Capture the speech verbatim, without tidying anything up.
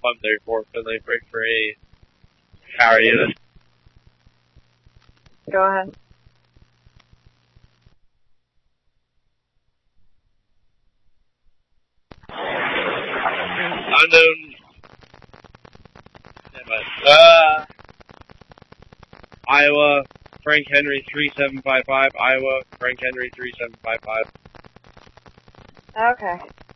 one thirty-four, Finley, break for a power unit. Go ahead. Unknown. Uh, Iowa, Frank Henry three seven five five. Iowa, Frank Henry three seven five five. Okay.